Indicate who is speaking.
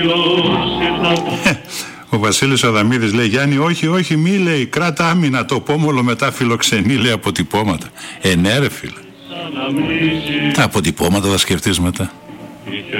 Speaker 1: Ο Βασίλης Αδαμίδης λέει: Γιάννη, όχι, μη λέει, κράτα άμυνα, το πόμολο μετά φιλοξενεί, λέει, αποτυπώματα. Ναι ρε φίλε, τα αποτυπώματα θα σκεφτείς μετά.